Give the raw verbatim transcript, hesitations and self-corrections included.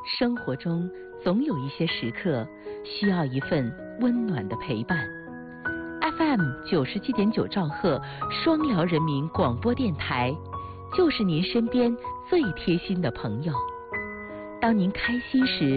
生活中总有一些时刻需要一份温暖的陪伴。F M 九十七点九兆赫双辽人民广播电台，就是您身边最贴心的朋友。当您开心时，